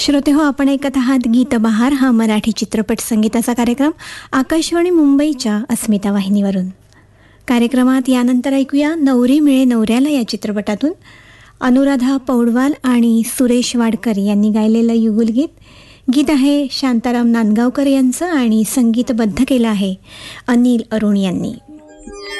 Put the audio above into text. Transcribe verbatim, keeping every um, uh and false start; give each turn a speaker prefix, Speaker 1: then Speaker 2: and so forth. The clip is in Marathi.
Speaker 1: श्रोते हो, आपण ऐकत आहात गीतबहार हा मराठी चित्रपट संगीताचा कार्यक्रम आकाशवाणी मुंबईच्या अस्मिता वाहिनीवरून. कार्यक्रमात यानंतर ऐकूया नवरी मिळे नवऱ्याला या चित्रपटातून अनुराधा पौडवाल आणि सुरेश वाडकर यांनी गायलेलं युगुलगीत. गीत आहे शांताराम नांदगावकर यांचं आणि संगीतबद्ध केलं आहे अनिल अरुण यांनी.